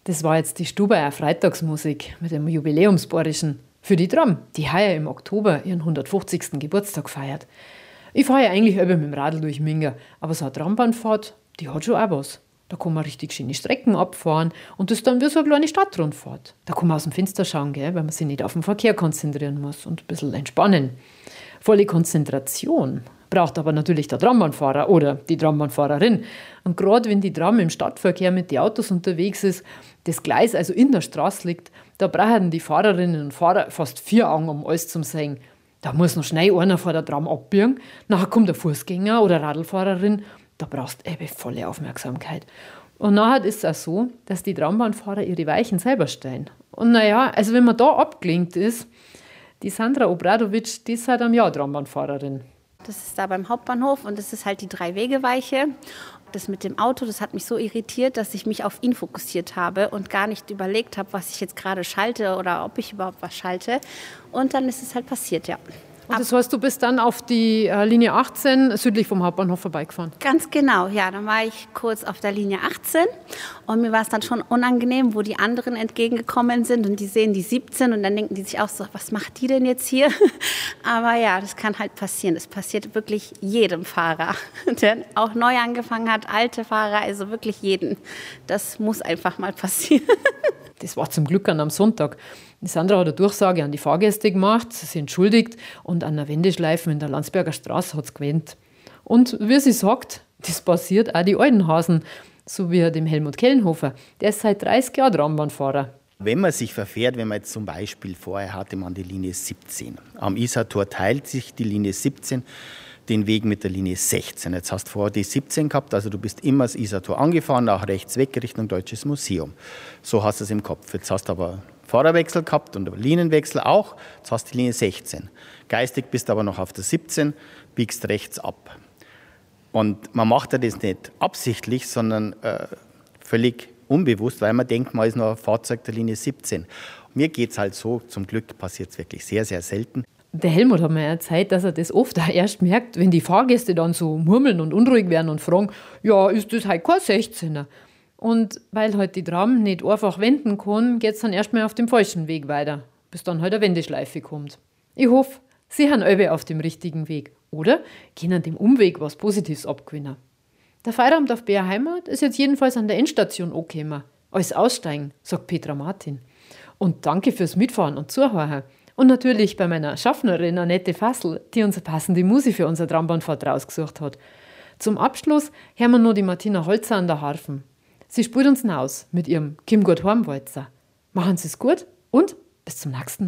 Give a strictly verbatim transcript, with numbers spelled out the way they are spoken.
Das war jetzt die Stubaier Freitagsmusik mit dem Jubiläumsbayerischen für die Tram, die heuer im Oktober ihren hundertfünfzigsten Geburtstag feiert. Ich fahre ja eigentlich immer mit dem Radl durch Minga, aber so eine Trambahnfahrt, die hat schon auch was. Da kann man richtig schöne Strecken abfahren und das ist dann wie so eine kleine Stadtrundfahrt. Da kann man aus dem Fenster schauen, gell, weil man sich nicht auf den Verkehr konzentrieren muss und ein bisschen entspannen. Volle Konzentration braucht aber natürlich der Trambahnfahrer oder die Trambahnfahrerin. Und gerade wenn die Tram im Stadtverkehr mit den Autos unterwegs ist, das Gleis also in der Straße liegt, da brauchen die Fahrerinnen und Fahrer fast vier Augen, um alles zu sehen. Da muss noch schnell einer vor der Tram abbiegen, nachher kommt der Fußgänger oder Radlfahrerin, da brauchst du eben volle Aufmerksamkeit. Und nachher ist es auch so, dass die Trambahnfahrer ihre Weichen selber stellen. Und naja, also wenn man da abgelenkt ist, die Sandra Obradovic, die ist seit einem Jahr Trambahnfahrerin. Das ist da beim Hauptbahnhof und das ist halt die Drei-Wege-Weiche. Das mit dem Auto, das hat mich so irritiert, dass ich mich auf ihn fokussiert habe und gar nicht überlegt habe, was ich jetzt gerade schalte oder ob ich überhaupt was schalte. Und dann ist es halt passiert, ja. Und das heißt, du bist dann auf die äh, Linie achtzehn südlich vom Hauptbahnhof vorbeigefahren? Ganz genau, ja. Dann war ich kurz auf der Linie achtzehn und mir war es dann schon unangenehm, wo die anderen entgegengekommen sind und die sehen die siebzehn und dann denken die sich auch so, was macht die denn jetzt hier? Aber ja, das kann halt passieren. Das passiert wirklich jedem Fahrer, der auch neu angefangen hat, alte Fahrer, also wirklich jeden. Das muss einfach mal passieren. Das war zum Glück an einem Sonntag. Die Sandra hat eine Durchsage an die Fahrgäste gemacht, sie sich entschuldigt und an der Wendeschleife in der Landsberger Straße hat es gewendet. Und wie sie sagt, das passiert auch die alten Hasen, so wie dem Helmut Kellenhofer. Der ist seit dreißig Jahren Trambahnfahrer. Wenn man sich verfährt, wenn man jetzt zum Beispiel vorher hatte man die Linie siebzehn. Am Isartor teilt sich die Linie siebzehn den Weg mit der Linie sechzehn. Jetzt hast du vorher die siebzehn gehabt, also du bist immer das Isartor angefahren, nach rechts weg Richtung Deutsches Museum. So hast du es im Kopf. Jetzt hast du aber Fahrerwechsel gehabt und Linienwechsel auch. Jetzt hast du die Linie sechzehn. Geistig bist du aber noch auf der siebzehn, biegst rechts ab. Und man macht ja das nicht absichtlich, sondern äh, völlig unbewusst, weil man denkt, man ist noch ein Fahrzeug der Linie siebzehn. Mir geht es halt so, zum Glück passiert es wirklich sehr, sehr selten. Der Helmut hat mir erzählt, dass er das oft auch erst merkt, wenn die Fahrgäste dann so murmeln und unruhig werden und fragen, ja, ist das halt kein sechzehner? Und weil halt die Tram nicht einfach wenden kann, geht es dann erstmal auf dem falschen Weg weiter, bis dann halt eine Wendeschleife kommt. Ich hoffe, Sie haben alle auf dem richtigen Weg oder können dem Umweg was Positives abgewinnen. Der Feierabend auf B R Heimat ist jetzt jedenfalls an der Endstation angekommen. Alles aussteigen, sagt Petra Martin. Und danke fürs Mitfahren und Zuhören. Und natürlich bei meiner Schaffnerin Annette Fassel, die uns eine passende Musik für unsere Trambahnfahrt rausgesucht hat. Zum Abschluss hören wir noch die Martina Holzer an der Harfen. Sie spielt uns aus mit ihrem Kim gut Heimwalzer. Machen Sie es gut und bis zum nächsten Mal.